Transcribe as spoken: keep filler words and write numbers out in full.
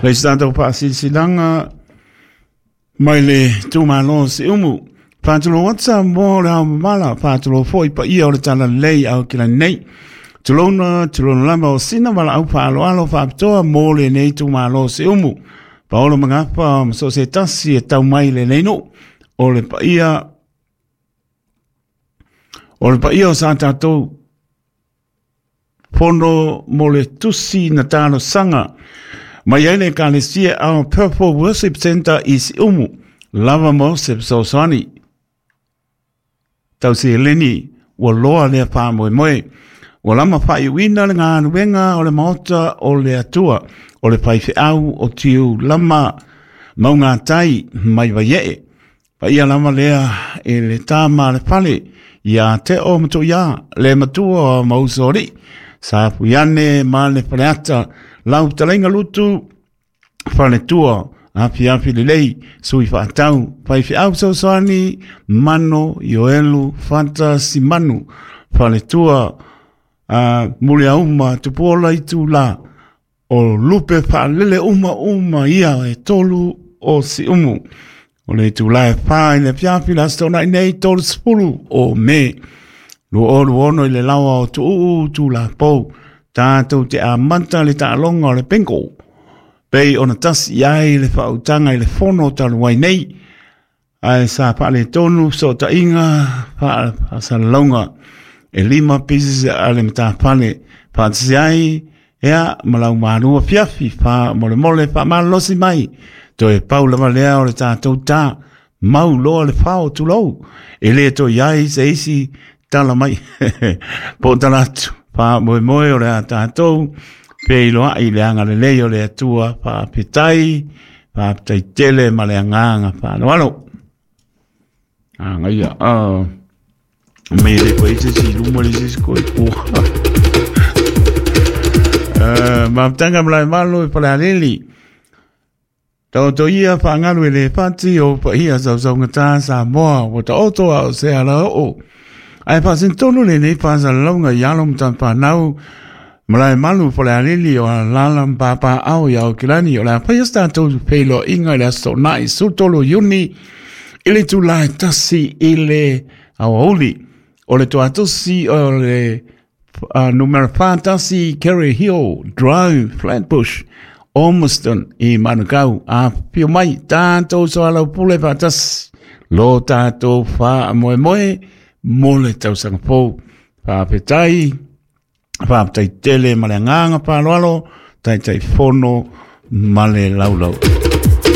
Le stando pa silsilanga mai le tumalo se umu. Patulo watsa mo la mala patulo foi pa ia o le tala lei au kila nei. Tulona tulona lama o sina mala au pa alo alo fa aptoa mo le nei tumalo se umu. Paolo mangapa so se tasi e tau mai le nei no. O le pa ia o le pa ia o sa tatou pono mo le tusi na tano sanga. Mai ele ka le sia au Purple Worship Center is umu. Lava mo se sosani. Tau se leni wa loa le pa moe moe. Wa lama pa i wina le ngā nuenga o le maota o le atua. O le paife au o tiu lama maunga tai mai vaie. Pa ia lama lea e le tāma le pale. Ia te o matu ia le matua o mausori. Sa puyane ma le paleata. Lau talenga lutu whane tua api api le lei sui whaatau paifi au sausani mano ioelu fanta si manu whane tua uh, muli a uma tupola i tu la o lupe whaalele uma uma ia e tolu o si umu o le tu la e whae le piapi la stona i nei tolu spulu o me lu o lu ono i le lawa o tu uu tu la pou tātou te amanta le tālonga o le penko. Pei ona tasi iai le whautanga i le whono talu wai nei. Ai sa pa le tonu so ta inga pa sa longa. E lima pieces a le mta pale. Pa tisi ai ea malau manua fiafi pa mole mole pa malosi mai. To e paula malea o le tātou tā. Mau loa le whao tu lou. E le to iai se isi tala mai. Po talatu. Pa moe moe o le a tātou, pe iloa i le anga le lei o le atua, pa petai, pa petai tele ma le anganga, pa no alo. Anga ia, ah, me le koe te si luma le si koe puha. Ma ptanga mlai malo e pale aleli. Tau to ia pa ngalu e le pati o pa ia sau sau ngata sa moa, o ta oto au se ala o. Ai pa sin tonu le nei pa sa longa yalom tan pa nau malai malu po le alili o lalam pa pa au ya o kilani o la pa yasta to pelo inga le so nai su tolo yuni ile tu la tasi ile au oli o le to atosi o le uh, numero fantasy Kerry Hill Drive Flatbush Ormiston i Manukau a pio mai tanto so ala pule pa tas lo tato fa moe moe mole tau sanga pou, pa petai, pa petai tele male nganga pa loalo, tai tai fono male laulau.